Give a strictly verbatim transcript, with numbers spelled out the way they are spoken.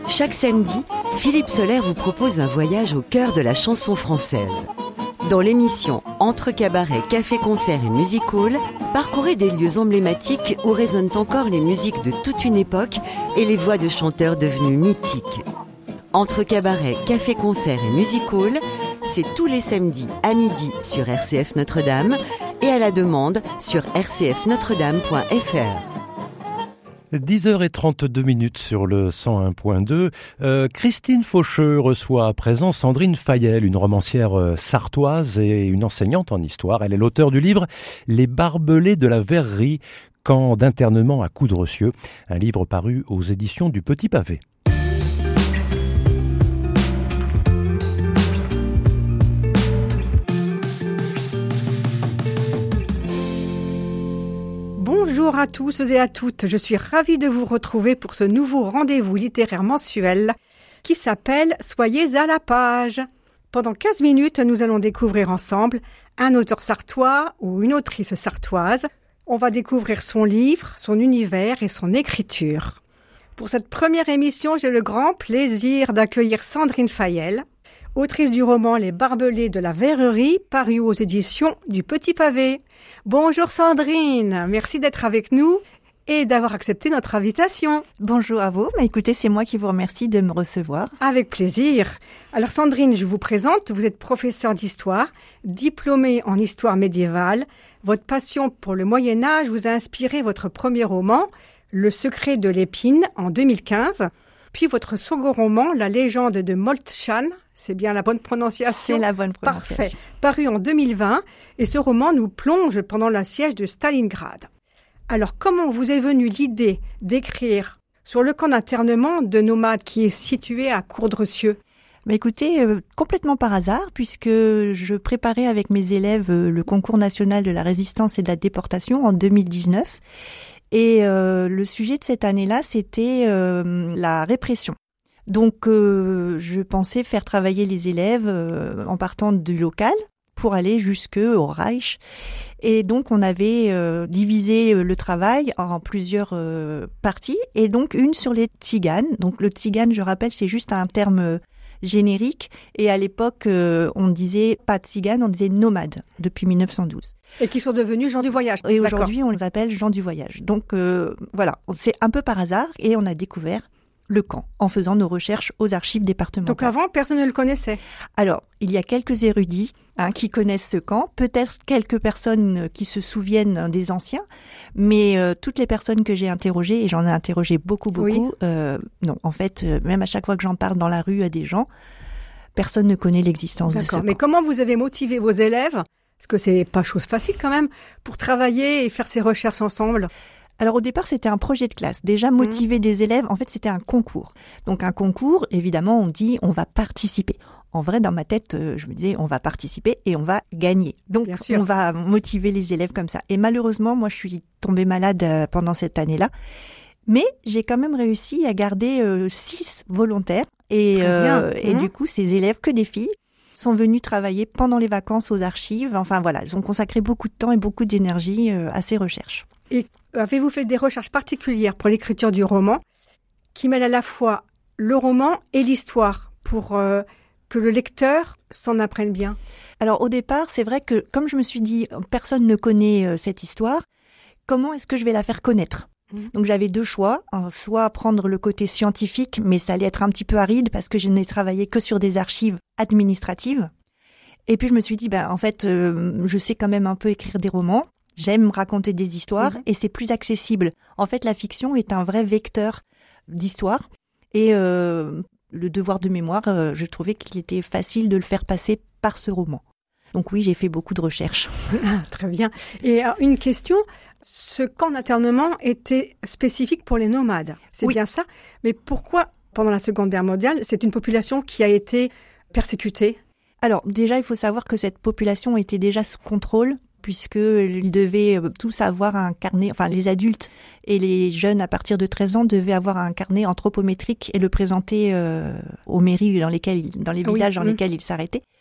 Chaque samedi, Philippe Soler vous propose un voyage au cœur de la chanson française. Dans l'émission Entre cabaret, café-concert et music-hall, parcourez des lieux emblématiques où résonnent encore les musiques de toute une époque et les voix de chanteurs devenus mythiques. Entre cabaret, café-concert et music-hall, c'est tous les samedis à midi sur R C F Notre-Dame et à la demande sur r c f notre dame point f r. dix heures trente-deux minutes sur le cent un point deux. Euh, Christine Faucheux reçoit à présent Sandrine Fayel, une romancière euh, sartoise et une enseignante en histoire. Elle est l'auteure du livre « Les barbelés de la verrerie, camp d'internement à Coudrecieux », un livre paru aux éditions du Petit Pavé. Bonjour à tous et à toutes, je suis ravie de vous retrouver pour ce nouveau rendez-vous littéraire mensuel qui s'appelle « Soyez à la page ». Pendant quinze minutes, nous allons découvrir ensemble un auteur sartois ou une autrice sartoise. On va découvrir son livre, son univers et son écriture. Pour cette première émission, j'ai le grand plaisir d'accueillir Sandrine Fayel, autrice du roman « Les barbelés de la verrerie » paru aux éditions du Petit Pavé. Bonjour Sandrine, merci d'être avec nous et d'avoir accepté notre invitation. Bonjour à vous, mais écoutez, c'est moi qui vous remercie de me recevoir. Avec plaisir. Alors Sandrine, je vous présente, vous êtes professeure d'histoire, diplômée en histoire médiévale. Votre passion pour le Moyen-Âge vous a inspiré votre premier roman, Le secret de l'épine, en deux mille quinze. Puis votre second roman, La légende de Moltchan, c'est bien la bonne prononciation. C'est la bonne prononciation. Parfait. Paru en deux mille vingt. Et ce roman nous plonge pendant le siège de Stalingrad. Alors, comment vous est venue l'idée d'écrire sur le camp d'internement de nomades qui est situé à Coudrecieux ? Bah écoutez, euh, complètement par hasard, puisque je préparais avec mes élèves euh, le concours national de la résistance et de la déportation en deux mille dix-neuf. Et euh, le sujet de cette année-là, c'était euh, la répression. Donc, euh, je pensais faire travailler les élèves euh, en partant du local pour aller jusqu'au Reich. Et donc, on avait euh, divisé le travail en plusieurs euh, parties. Et donc, une sur les tziganes. Donc, le tzigane, je rappelle, c'est juste un terme générique. Et à l'époque, euh, on disait pas tzigane, on disait nomade depuis mille neuf cent douze. Et qui sont devenus gens du voyage. Et aujourd'hui, on les appelle gens du voyage. Donc, euh, voilà, c'est un peu par hasard et on a découvert le camp en faisant nos recherches aux archives départementales. Donc avant, personne ne le connaissait. Alors, il y a quelques érudits hein, qui connaissent ce camp, peut-être quelques personnes qui se souviennent des anciens, mais euh, toutes les personnes que j'ai interrogées, et j'en ai interrogé beaucoup, beaucoup, oui. euh, non, en fait, euh, même à chaque fois que j'en parle dans la rue à des gens, personne ne connaît l'existence de ce camp. Mais comment vous avez motivé vos élèves, parce que c'est pas chose facile quand même, pour travailler et faire ces recherches ensemble ? Alors au départ, c'était un projet de classe. Déjà motiver mmh. des élèves, en fait, c'était un concours. Donc un concours, évidemment, on dit on va participer. En vrai, dans ma tête, euh, je me disais on va participer et on va gagner. Donc on va motiver les élèves comme ça. Et malheureusement, moi, je suis tombée malade euh, pendant cette année-là. Mais j'ai quand même réussi à garder euh, six volontaires. Et, euh, et mmh. du coup, ces élèves, que des filles, sont venus travailler pendant les vacances aux archives. Enfin voilà, ils ont consacré beaucoup de temps et beaucoup d'énergie euh, à ces recherches. Et avez-vous fait des recherches particulières pour l'écriture du roman qui mêlent à la fois le roman et l'histoire pour euh, que le lecteur s'en apprenne bien ? Alors au départ, c'est vrai que comme je me suis dit, personne ne connaît euh, cette histoire, comment est-ce que je vais la faire connaître ? Mmh. Donc j'avais deux choix, hein, soit prendre le côté scientifique, mais ça allait être un petit peu aride parce que je n'ai travaillé que sur des archives administratives. Et puis je me suis dit, ben en fait, euh, je sais quand même un peu écrire des romans. J'aime raconter des histoires mmh. et c'est plus accessible. En fait, la fiction est un vrai vecteur d'histoire. Et euh, le devoir de mémoire, euh, je trouvais qu'il était facile de le faire passer par ce roman. Donc oui, j'ai fait beaucoup de recherches. Très bien. Et alors, une question, ce camp d'internement était spécifique pour les nomades. C'est oui. bien ça. Mais pourquoi, pendant la Seconde Guerre mondiale, c'est une population qui a été persécutée ? Alors déjà, il faut savoir que cette population était déjà sous contrôle, puisqu'ils devaient tous avoir un carnet, enfin les adultes et les jeunes à partir de treize ans devaient avoir un carnet anthropométrique et le présenter euh, aux mairies dans lesquelles, dans les villages oui. dans mmh. lesquels ils s'arrêtaient.